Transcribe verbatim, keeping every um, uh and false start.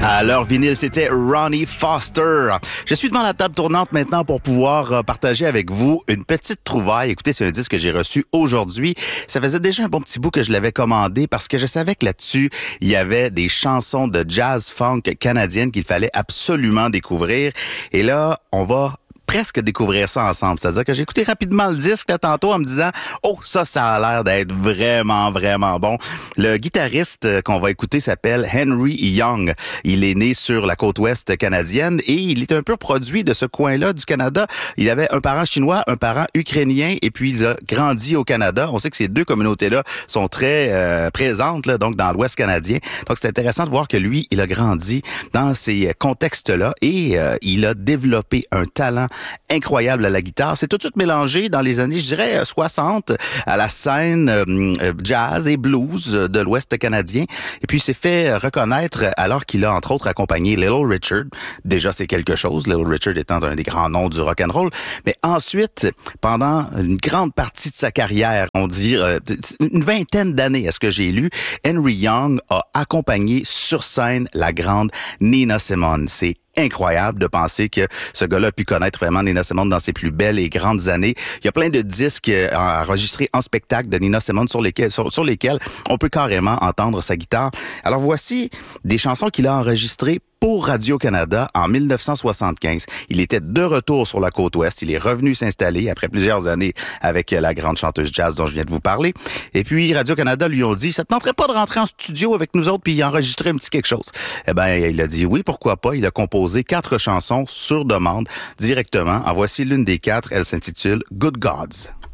À l'heure vinyle, c'était Ronnie Foster. Je suis devant la table tournante maintenant pour pouvoir partager avec vous une petite trouvaille. Écoutez, c'est un disque que j'ai reçu aujourd'hui. Ça faisait déjà un bon petit bout que je l'avais commandé parce que je savais que là-dessus, il y avait des chansons de jazz funk canadiennes qu'il fallait absolument découvrir. Et là, on va presque découvrir ça ensemble. C'est-à-dire que j'ai écouté rapidement le disque là, tantôt en me disant « Oh, ça, ça a l'air d'être vraiment, vraiment bon ». Le guitariste qu'on va écouter s'appelle Henry Young. Il est né sur la côte ouest canadienne et il est un peu produit de ce coin-là du Canada. Il avait un parent chinois, un parent ukrainien et puis il a grandi au Canada. On sait que ces deux communautés-là sont très euh, présentes là, donc dans l'ouest canadien. Donc c'est intéressant de voir que lui, il a grandi dans ces contextes-là et euh, il a développé un talent incroyable à la guitare. C'est tout de suite mélangé dans les années, je dirais, soixante à la scène euh, jazz et blues de l'Ouest canadien. Et puis, il s'est fait reconnaître alors qu'il a, entre autres, accompagné Little Richard. Déjà, c'est quelque chose, Little Richard étant un des grands noms du rock and roll. Mais ensuite, pendant une grande partie de sa carrière, on dit euh, une vingtaine d'années, à ce que j'ai lu, Henry Young a accompagné sur scène la grande Nina Simone. C'est incroyable de penser que ce gars-là a pu connaître vraiment Nina Simone dans ses plus belles et grandes années. Il y a plein de disques enregistrés en spectacle de Nina Simone sur lesquels, sur, sur lesquels on peut carrément entendre sa guitare. Alors voici des chansons qu'il a enregistrées pour Radio-Canada en dix-neuf cent soixante-quinze. Il était de retour sur la côte ouest. Il est revenu s'installer après plusieurs années avec la grande chanteuse jazz dont je viens de vous parler. Et puis Radio-Canada lui ont dit, ça te tenterait pas de rentrer en studio avec nous autres puis enregistrer un petit quelque chose? Eh ben, il a dit oui, pourquoi pas. Il a composé quatre chansons sur demande directement. En voici l'une des quatre. Elle s'intitule Good Gods.